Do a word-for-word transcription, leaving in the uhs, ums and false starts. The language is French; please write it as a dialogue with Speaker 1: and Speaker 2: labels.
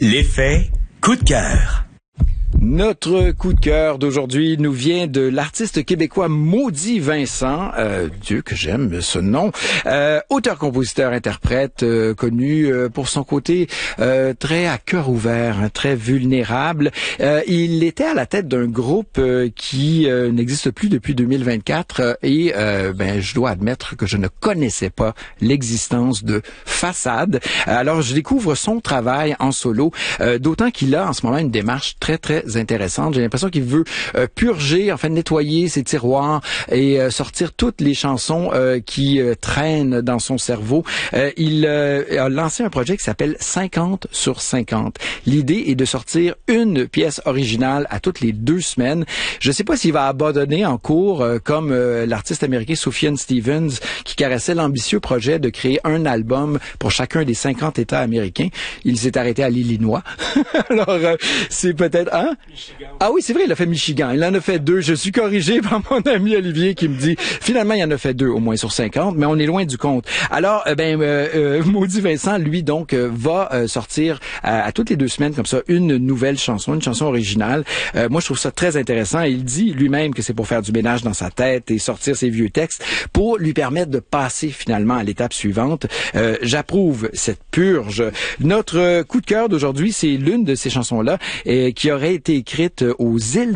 Speaker 1: L'effet coup de cœur.
Speaker 2: Notre coup de cœur d'aujourd'hui nous vient de l'artiste québécois Maudit Vincent, euh, Dieu que j'aime ce nom, euh, auteur-compositeur-interprète euh, connu euh, pour son côté euh, très à cœur ouvert, hein, très vulnérable. Euh, il était à la tête d'un groupe euh, qui euh, n'existe plus depuis deux mille vingt-quatre euh, et euh, ben je dois admettre que je ne connaissais pas l'existence de Façade. Alors je découvre son travail en solo, euh, d'autant qu'il a en ce moment une démarche très très intéressante. J'ai l'impression qu'il veut euh, purger, en fait nettoyer ses tiroirs et euh, sortir toutes les chansons euh, qui euh, traînent dans son cerveau. Euh, il euh, a lancé un projet qui s'appelle cinquante sur cinquante. L'idée est de sortir une pièce originale à toutes les deux semaines. Je ne sais pas s'il va abandonner en cours euh, comme euh, l'artiste américain Sufjan Stevens qui caressait l'ambitieux projet de créer un album pour chacun des cinquante États américains. Il s'est arrêté à l'Illinois. Alors euh, c'est peut-être hein? Michigan. Ah oui, c'est vrai, il a fait Michigan. Il en a fait deux. Je suis corrigé par mon ami Olivier qui me dit, finalement, il en a fait deux au moins sur cinquante, mais on est loin du compte. Alors, euh, ben, euh, euh, Maudit Vincent, lui, donc, euh, va euh, sortir à, à toutes les deux semaines, comme ça, une nouvelle chanson, une chanson originale. Euh, moi, je trouve ça très intéressant. Il dit lui-même que c'est pour faire du ménage dans sa tête et sortir ses vieux textes pour lui permettre de passer finalement à l'étape suivante. Euh, j'approuve cette purge. Notre coup de cœur d'aujourd'hui, c'est l'une de ces chansons-là euh, qui aurait été écrite aux îles